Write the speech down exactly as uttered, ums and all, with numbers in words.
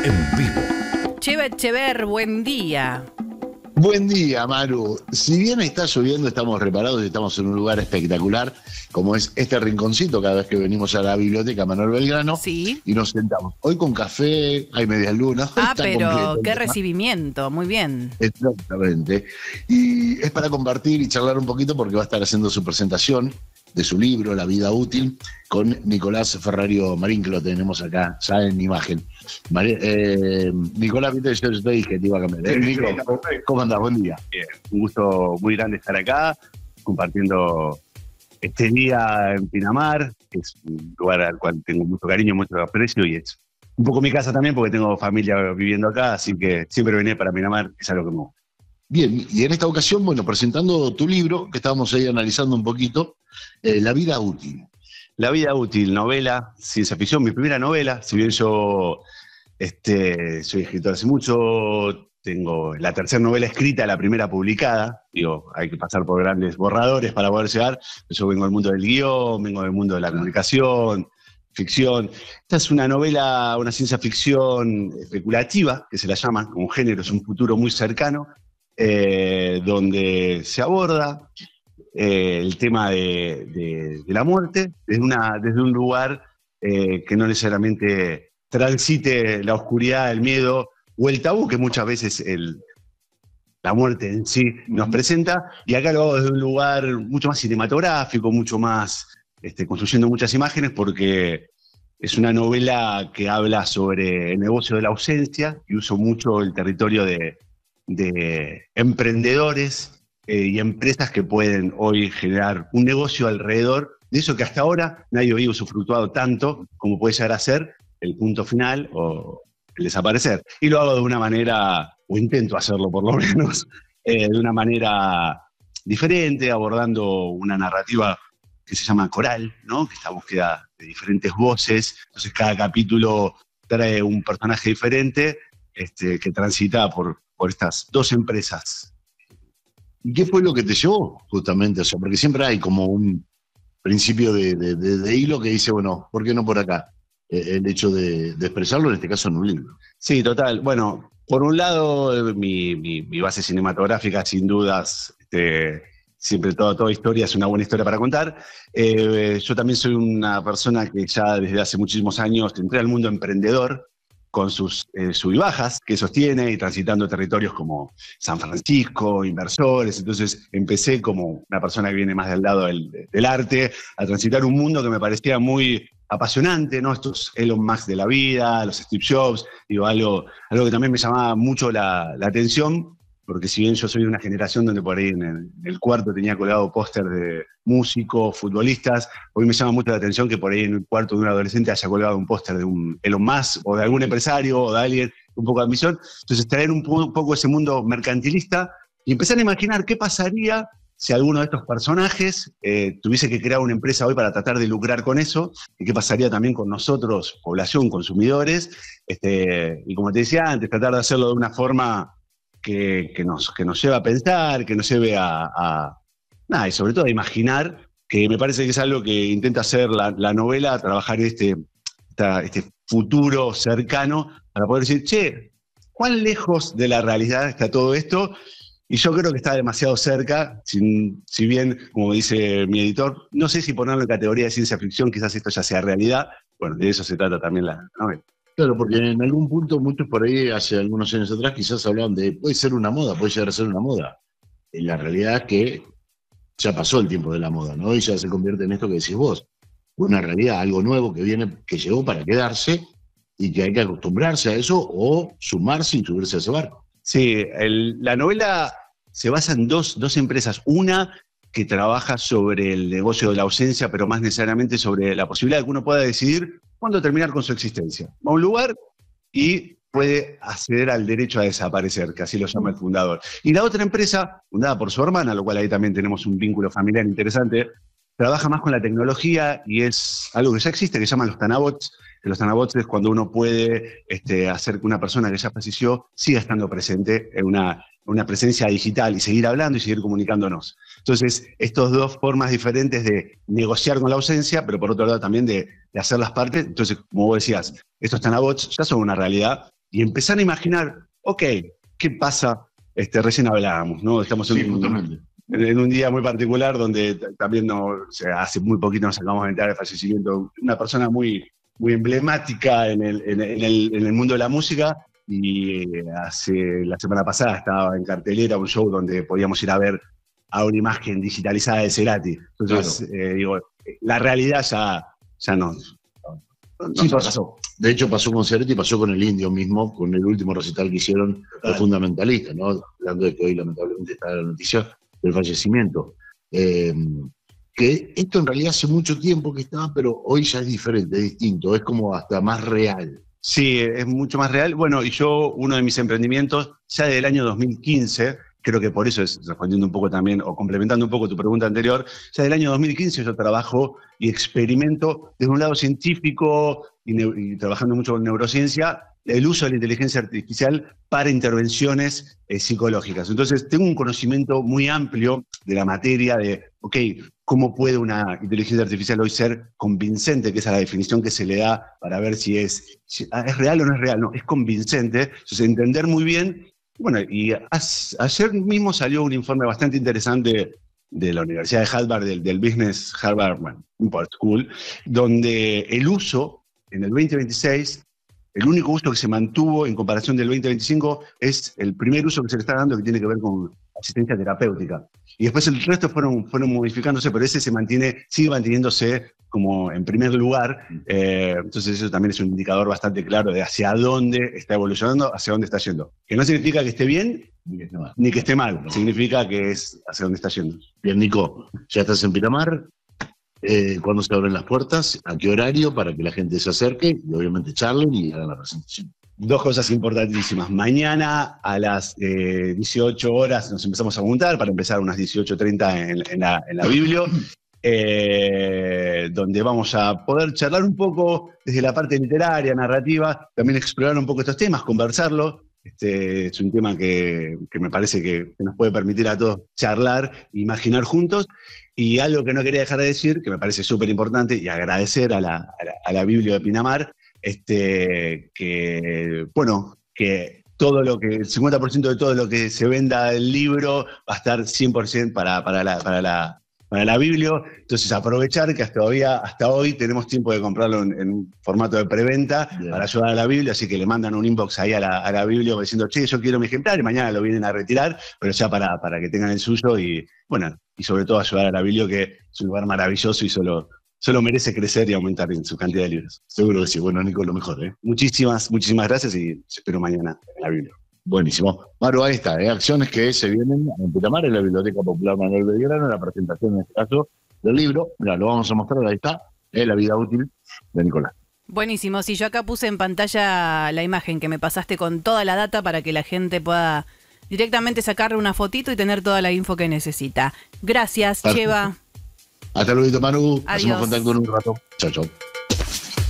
en vivo. Cheva Echever, buen día. Buen día, Maru. Si bien está lloviendo, estamos reparados y estamos en un lugar espectacular, como es este rinconcito cada vez que venimos a la biblioteca Manuel Belgrano. Sí. Y nos sentamos. Hoy con café, hay medias lunas. Ah, está pero completo, qué ¿no? recibimiento, muy bien. Exactamente. Y es para compartir y charlar un poquito porque va a estar haciendo su presentación de su libro, La vida útil, con Nicolás Ferrario Marín, que lo tenemos acá, ya en imagen. María, eh, Nicolás, viste, yo te dije que te iba a cambiar. ¿Eh, Nico? ¿Cómo andás? Buen día. Bien, un gusto muy grande estar acá, compartiendo este día en Pinamar, que es un lugar al cual tengo mucho cariño, mucho aprecio, y es un poco mi casa también, porque tengo familia viviendo acá, así que siempre venir para Pinamar es algo que me gusta. Bien, y en esta ocasión, bueno, presentando tu libro, que estábamos ahí analizando un poquito, eh, La vida útil. La vida útil, novela, ciencia ficción, mi primera novela, si bien yo este, soy escritor hace mucho, tengo la tercera novela escrita, la primera publicada, digo, hay que pasar por grandes borradores para poder llegar, yo vengo del mundo del guión, vengo del mundo de la comunicación, ficción. Esta es una novela, una ciencia ficción especulativa, que se la llama, como género, es un futuro muy cercano, eh, donde se aborda eh, el tema de, de, de la muerte desde, una, desde un lugar eh, que no necesariamente transite la oscuridad, el miedo o el tabú que muchas veces el, la muerte en sí nos presenta, y acá lo hago desde un lugar mucho más cinematográfico, mucho más este, construyendo muchas imágenes, porque es una novela que habla sobre el negocio de la ausencia y uso mucho el territorio de, de emprendedores eh, y empresas que pueden hoy generar un negocio alrededor de eso que hasta ahora nadie había usufructuado tanto como puede llegar a ser el punto final o el desaparecer. Y lo hago de una manera, o intento hacerlo por lo menos, eh, de una manera diferente, abordando una narrativa que se llama coral, ¿no? Que es esta búsqueda de diferentes voces. Entonces cada capítulo trae un personaje diferente este, que transita por, por estas dos empresas. ¿Y qué fue lo que te llevó justamente? O sea, porque siempre hay como un principio de, de, de, de hilo que dice, bueno, ¿por qué no por acá? Eh, el hecho de, de expresarlo, en este caso en un libro. Sí, total. Bueno, por un lado, mi, mi, mi base cinematográfica, sin dudas, este, siempre toda, toda historia es una buena historia para contar. Eh, yo también soy una persona que ya desde hace muchísimos años entré al mundo emprendedor, con sus eh, sub y bajas que sostiene y transitando territorios como San Francisco, inversores. Entonces empecé como una persona que viene más del lado del, del arte a transitar un mundo que me parecía muy apasionante, ¿no? Estos Elon Musk de la vida, los Steve Jobs, digo, algo, algo que también me llamaba mucho la, la atención, porque si bien yo soy de una generación donde por ahí en el, en el cuarto tenía colgado póster de músicos, futbolistas, hoy me llama mucho la atención que por ahí en el cuarto de un adolescente haya colgado un póster de un Elon Musk o de algún empresario o de alguien un poco de ambición. Entonces traer un, un poco ese mundo mercantilista y empezar a imaginar qué pasaría si alguno de estos personajes eh, tuviese que crear una empresa hoy para tratar de lucrar con eso, y qué pasaría también con nosotros, población, consumidores, este, y como te decía antes, tratar de hacerlo de una forma Que, que, nos, que nos lleve a pensar, que nos lleve a, a nada, y sobre todo a imaginar, que me parece que es algo que intenta hacer la, la novela, trabajar este, esta, este futuro cercano para poder decir, che, ¿cuán lejos de la realidad está todo esto? Y yo creo que está demasiado cerca, si, si bien, como dice mi editor, no sé si ponerlo en categoría de ciencia ficción, quizás esto ya sea realidad. Bueno, de eso se trata también la novela. Claro, porque en algún punto, muchos por ahí, hace algunos años atrás, quizás hablaban de, puede ser una moda, puede llegar a ser una moda. En la realidad es que ya pasó el tiempo de la moda, ¿no? Y ya se convierte en esto que decís vos. Una realidad, algo nuevo que viene, que llegó para quedarse y que hay que acostumbrarse a eso o sumarse y subirse a ese barco. Sí, el, la novela se basa en dos, dos empresas. Una que trabaja sobre el negocio de la ausencia, pero más necesariamente sobre la posibilidad de que uno pueda decidir cuándo terminar con su existencia. Va a un lugar y puede acceder al derecho a desaparecer, que así lo llama el fundador. Y la otra empresa, fundada por su hermana, lo cual ahí también tenemos un vínculo familiar interesante, trabaja más con la tecnología y es algo que ya existe, que se llaman los Tanabots. Que los Tanabots es cuando uno puede este, hacer que una persona que ya falleció siga estando presente en una, una presencia digital y seguir hablando y seguir comunicándonos. Entonces, estas dos formas diferentes de negociar con la ausencia, pero por otro lado también de, de hacer las partes. Entonces, como vos decías, estos Tanabots ya son una realidad y empezar a imaginar, ok, ¿qué pasa? Este, recién hablábamos, ¿no? Estamos en, Sí, un, justamente. en, en un día muy particular donde t- también no, o sea, hace muy poquito nos acabamos de enterar del fallecimiento de una persona muy, muy emblemática en el, en, en el, en el mundo de la música. Y eh, hace la semana pasada estaba en cartelera un show donde podíamos ir a ver a una imagen digitalizada de Cerati. Entonces, claro. eh, digo, la realidad ya, ya no, no, no Sí, pasó. pasó. De hecho, pasó con Cerati y pasó con el Indio mismo, con el último recital que hicieron los fundamentalistas, ¿no? Hablando de que hoy lamentablemente está la noticia del fallecimiento. Eh, que esto en realidad hace mucho tiempo que estaba, pero hoy ya es diferente, es distinto, es como hasta más real. Sí, es mucho más real. Bueno, y yo, uno de mis emprendimientos, ya del año dos mil quince, creo que por eso es respondiendo un poco también, o complementando un poco tu pregunta anterior, ya del año dos mil quince yo trabajo y experimento desde un lado científico y, y trabajando mucho con neurociencia, el uso de la inteligencia artificial para intervenciones eh, psicológicas. Entonces, tengo un conocimiento muy amplio de la materia, de, ok, ¿cómo puede una inteligencia artificial hoy ser convincente? Que esa es la definición que se le da para ver si es, si es real o no es real. No, es convincente. Entonces, entender muy bien. Bueno, y as, ayer mismo salió un informe bastante interesante de la Universidad de Harvard, del, del Business Harvard bueno, Import School, donde el uso en el veinte veintiséis, el único uso que se mantuvo en comparación del veinte veinticinco es el primer uso que se le está dando, que tiene que ver con asistencia terapéutica. Y después el resto fueron, fueron modificándose, pero ese se mantiene, sigue manteniéndose como en primer lugar. Eh, entonces eso también es un indicador bastante claro de hacia dónde está evolucionando, hacia dónde está yendo. Que no significa que esté bien ni que esté mal, ni que esté mal. No. Significa que es hacia dónde está yendo. Bien, Nico, ya estás en Pinamar. Eh, ¿Cuándo se abren las puertas? ¿A qué horario? Para que la gente se acerque y obviamente charlen y hagan la presentación. Dos cosas importantísimas. Mañana a las eh, dieciocho horas nos empezamos a juntar para empezar a unas dieciocho treinta en, en, la, en la Biblio, eh, donde vamos a poder charlar un poco desde la parte literaria, narrativa, también explorar un poco estos temas, conversarlo. Este es un tema que, que me parece que, que nos puede permitir a todos charlar, imaginar juntos. Y algo que no quería dejar de decir, que me parece súper importante, y agradecer a la, a la, a la Biblio de Pinamar, Este, que, bueno, que todo lo que, el cincuenta por ciento de todo lo que se venda del libro va a estar cien por ciento para, para, la, para, la, para la Biblio. Entonces, aprovechar que hasta, todavía, hasta hoy tenemos tiempo de comprarlo en, en un formato de preventa yeah. para ayudar a la Biblio, así que le mandan un inbox ahí a la, a la Biblio diciendo, che, yo quiero mi ejemplar, y mañana lo vienen a retirar, pero ya para, para que tengan el suyo y, bueno, y sobre todo ayudar a la Biblio, que es un lugar maravilloso y solo... Solo merece crecer y aumentar en su cantidad de libros. Seguro que sí. Bueno, Nico, lo mejor, ¿eh? Muchísimas, muchísimas gracias y espero mañana en la Biblia. Buenísimo. Maru, ahí está, ¿eh? Acciones que se vienen en Pinamar, en la Biblioteca Popular Manuel Belgrano, en la presentación, en este caso, del libro. Mira, lo vamos a mostrar, ahí está, ¿eh? La vida útil de Nicolás. Buenísimo. Sí, yo acá puse en pantalla la imagen que me pasaste con toda la data para que la gente pueda directamente sacarle una fotito y tener toda la info que necesita. Gracias, Perfecto. Cheva. Hasta luego, Manu. Adiós. Hacemos contacto en un rato. Chao, chao.